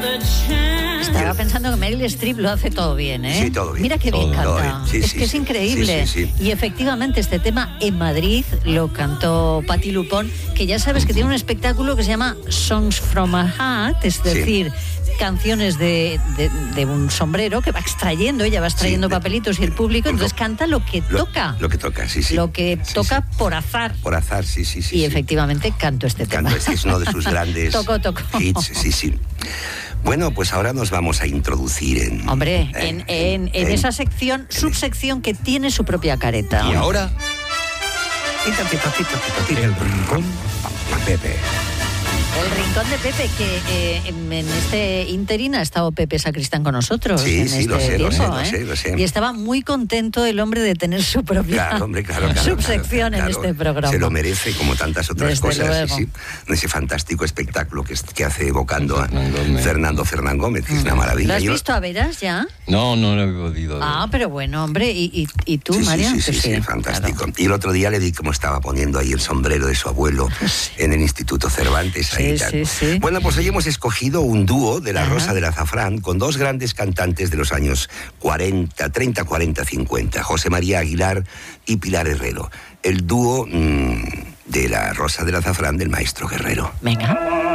Estaba pensando que Meryl Streep lo hace todo bien, ¿eh? Sí, todo bien. Mira qué bien Todo canta. bien. Sí, es sí, que es sí. increíble. Sí. Y efectivamente este tema en Madrid lo cantó Patti Lupón, que ya sabes que tiene un espectáculo que se llama Songs from a Hat, es decir, canciones de un sombrero que va extrayendo, ella va extrayendo papelitos y el público, entonces canta lo que toca. Lo que toca, sí. Lo que toca por azar. Por azar, sí. Y efectivamente canto este tema. Este es uno de sus grandes Toco. hits, sí. Bueno, pues ahora nos vamos a introducir en... Hombre, en esa sección, subsección que tiene su propia careta. Y ahora... El rincón de Pepe. El rincón de Pepe, que en este ínterin ha estado Pepe Sacristán con nosotros. Sí, en este lo sé. Y estaba muy contento el hombre de tener su propia subsección en este programa. Se lo merece, como tantas otras Desde cosas. luego. Sí. Ese fantástico espectáculo que hace evocando a Fernando Fernán Gómez, que es una maravilla. ¿Lo has visto a veras ya? No lo he podido. Ah, pero bueno, hombre. ¿Y tú, María? Sí, fantástico. Claro. Y el otro día le vi cómo estaba poniendo ahí el sombrero de su abuelo en el Instituto Cervantes. Sí. Bueno, pues hoy hemos escogido un dúo de La Rosa del Azafrán con dos grandes cantantes de los años 30, 40, 50, José María Aguilar y Pilar Herrero. El dúo de La Rosa del Azafrán del maestro Guerrero. Venga.